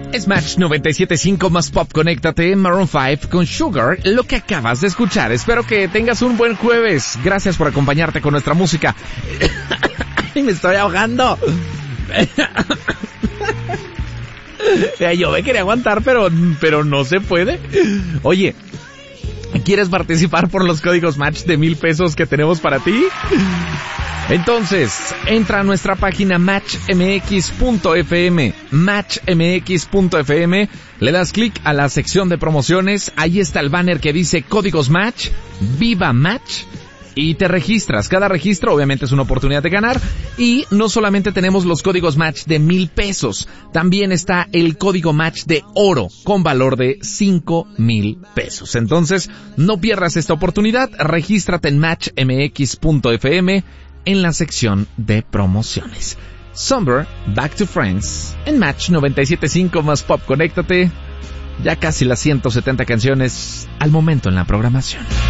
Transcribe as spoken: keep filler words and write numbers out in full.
Es Match noventa y siete punto cinco más Pop. Conéctate, Maroon cinco con Sugar, lo que acabas de escuchar. Espero que tengas un buen jueves. Gracias por acompañarte con nuestra música. ¡Ay, me estoy ahogando! Yo me quería aguantar, pero, pero no se puede. Oye, ¿quieres participar por los códigos Match de mil pesos que tenemos para ti? Entonces, entra a nuestra página match m x punto f m, match m x punto f m, le das clic a la sección de promociones, ahí está el banner que dice Códigos Match, Viva Match, y te registras. Cada registro obviamente es una oportunidad de ganar, y no solamente tenemos los códigos Match de mil pesos, también está el código Match de oro, con valor de cinco mil pesos. Entonces, no pierdas esta oportunidad, regístrate en match m x punto f m, en la sección de promociones. Somber, Back to Friends, en Match noventa y siete punto cinco más Pop. Conéctate, ya casi las ciento setenta canciones al momento en la programación.